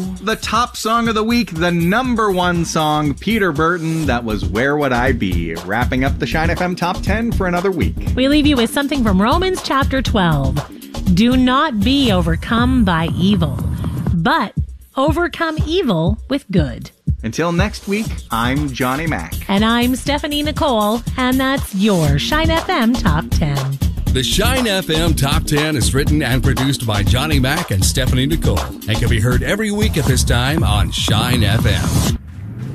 The top song of the week, the number one song, Peter Burton, that was Where Would I Be? Wrapping up the Shine FM Top 10 for another week. We leave you with something from Romans chapter 12. Do not be overcome by evil, but overcome evil with good. Until next week, I'm Johnny Mac. And I'm Stephanie Nicole, and that's your Shine FM Top 10. The Shine FM Top 10 is written and produced by Johnny Mac and Stephanie Nicole and can be heard every week at this time on Shine FM.